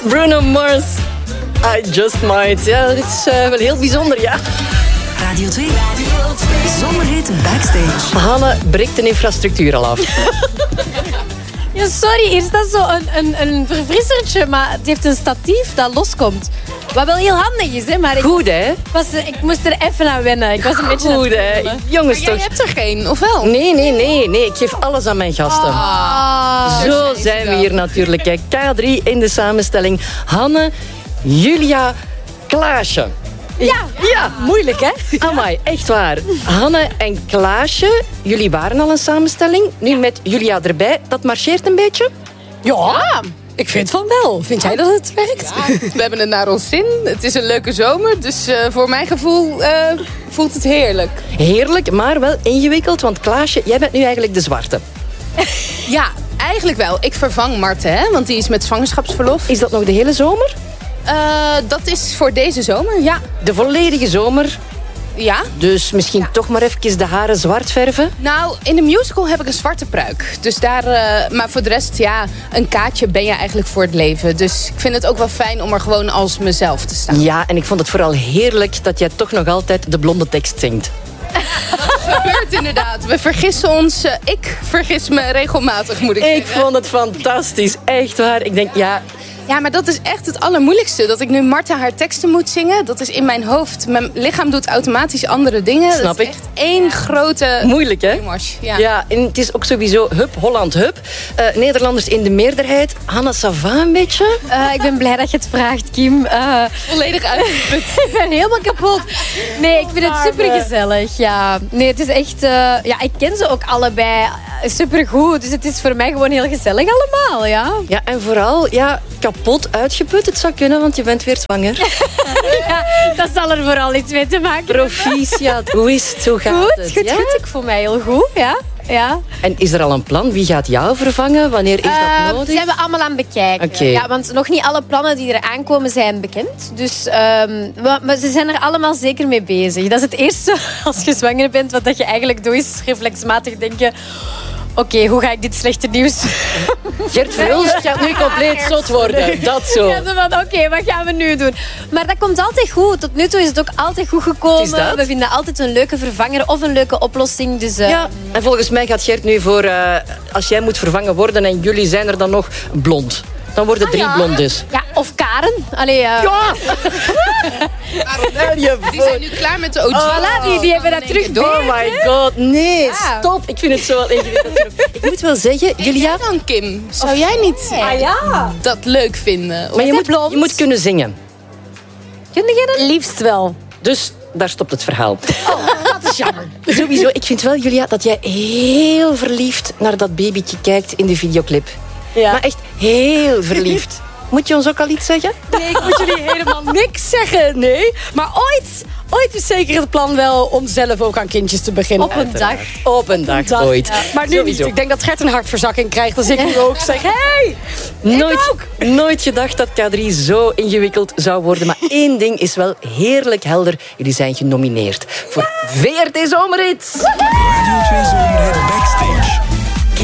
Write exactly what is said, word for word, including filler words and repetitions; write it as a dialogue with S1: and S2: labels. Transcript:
S1: Bruno Mars. I just might. Ja, dit is uh, wel heel bijzonder, ja.
S2: Radio twee. Zomerhit Backstage.
S1: Hanne breekt de infrastructuur al af.
S3: Ja, sorry, hier staat zo een, een, een verfrissertje, maar het heeft een statief dat loskomt. Wat wel heel handig is, hè. Maar ik,
S1: Goed, hè?
S3: was, ik moest er even aan wennen. Ik was een beetje aan
S1: Goed,
S3: het
S1: hè?
S3: wennen.
S1: Jongens,
S4: Maar jij
S1: toch?
S4: hebt er geen, of wel?
S1: Nee, nee, nee, nee. Ik geef alles aan mijn gasten.
S3: Ah.
S1: Zo zijn we hier natuurlijk. Hè. K drie in de samenstelling. Hanne, Julia, Klaasje.
S3: Ja,
S1: Ja,
S3: moeilijk, hè?
S1: amai, echt waar. Hanne en Klaasje, jullie waren al een samenstelling. Nu met Julia erbij. Dat marcheert een beetje?
S5: Ja, ik vind van wel. Vind jij dat het werkt?
S4: Ja, we hebben het naar ons zin. Het is een leuke zomer, dus uh, voor mijn gevoel uh, voelt het heerlijk.
S1: Heerlijk, maar wel ingewikkeld. Want Klaasje, jij bent nu eigenlijk de zwarte.
S4: Ja, eigenlijk wel. Ik vervang Marten, hè, want die is met zwangerschapsverlof.
S1: Is dat nog de hele zomer?
S4: Uh, dat is voor deze zomer, ja.
S1: De volledige zomer.
S4: Ja.
S1: Dus misschien ja. toch maar even de haren zwart verven.
S4: Nou, in de musical heb ik een zwarte pruik. Dus daar, uh, maar voor de rest, ja, een kaatje ben je eigenlijk voor het leven. Dus ik vind het ook wel fijn om er gewoon als mezelf te staan.
S1: Ja, en ik vond het vooral heerlijk dat jij toch nog altijd de blonde tekst zingt.
S4: Dat gebeurt inderdaad. We vergissen ons. Uh, ik vergis me regelmatig, moet ik,
S1: ik
S4: zeggen.
S1: Ik vond het fantastisch. Echt waar. Ik denk, ja...
S4: Ja, maar dat is echt het allermoeilijkste. Dat ik nu Marta haar teksten moet zingen. Dat is in mijn hoofd. Mijn lichaam doet automatisch andere dingen.
S1: Snap
S4: dat is
S1: ik.
S4: echt één grote...
S1: Moeilijk, hè?
S4: Ja.
S1: ja, en het is ook sowieso hup, Holland, hup. Uh, Nederlanders in de meerderheid. Hanna, ça va een beetje?
S3: Uh, ik ben blij dat je het vraagt, Kim. Uh,
S4: Volledig uitgeput.
S3: ik ben helemaal kapot. Nee, ik vind het supergezellig. Ja. Nee, het is echt... Uh, ja, ik ken ze ook allebei supergoed. Dus het is voor mij gewoon heel gezellig allemaal, ja.
S1: Ja, en vooral, ja, kapot uitgeput. Het zou kunnen, want je bent weer zwanger.
S3: Ja, dat zal er vooral iets mee te maken
S1: Proficiat. Hoe is het? Hoe gaat
S3: goed,
S1: het?
S3: Goed,
S1: ja?
S3: goed. Ik voel mij heel goed, ja. Ja.
S1: En is er al een plan? Wie gaat jou vervangen? Wanneer is dat
S3: uh,
S1: nodig?
S3: Dat zijn we allemaal aan het bekijken.
S1: Okay.
S3: Ja, want nog niet alle plannen die er aankomen zijn bekend. Dus, um, maar, maar ze zijn er allemaal zeker mee bezig. Dat is het eerste als je zwanger bent. Wat dat je eigenlijk doet is reflexmatig denken... Oké, okay, hoe ga ik dit slechte nieuws...
S1: Gert Verhulst gaat nu compleet zot worden. Dat zo.
S3: Ja, zo van, oké, okay, wat gaan we nu doen? Maar dat komt altijd goed. Tot nu toe is het ook altijd goed gekomen. We vinden altijd een leuke vervanger of een leuke oplossing. Dus, uh...
S1: ja, en volgens mij gaat Gert nu voor... Uh, als jij moet vervangen worden en jullie zijn er dan nog blond. Dan worden drie ah, ja. blondes.
S3: Ja, of Karen. Allee, uh...
S1: Ja!
S4: Die zijn nu klaar met de O G.
S3: Oh, voilà, die, die hebben dat terug door.
S1: Oh my god, nee, ja. Stop. Ik vind het zo wel ingewikkeld. Ik moet wel zeggen, Julia...
S4: dan, Kim? Zou of jij niet
S3: nee. ah, ja.
S4: dat leuk vinden?
S1: Maar je moet, je moet kunnen zingen.
S3: Kun je dat?
S5: Liefst wel.
S1: Dus daar stopt het verhaal.
S5: Oh, dat is jammer.
S1: Sowieso, ik vind wel, Julia, dat jij heel verliefd naar dat babytje kijkt in de videoclip. Ja. Maar echt heel verliefd. Moet je ons ook al iets zeggen?
S5: Nee, ik moet jullie helemaal niks zeggen, nee. Maar ooit, ooit is zeker het plan wel om zelf ook aan kindjes te beginnen.
S3: Op een dag.
S1: Op een dag, dag. ooit. Ja.
S5: Maar nu
S1: Sowieso.
S5: niet. Ik denk dat Gert een hartverzakking krijgt als ik nu ook zeg... Hey,
S1: nooit, nooit gedacht dat K drie zo ingewikkeld zou worden. Maar één ding is wel heerlijk helder. Jullie zijn genomineerd voor V R T Zomerhits.
S2: Radio twee Zomerhit Backstage.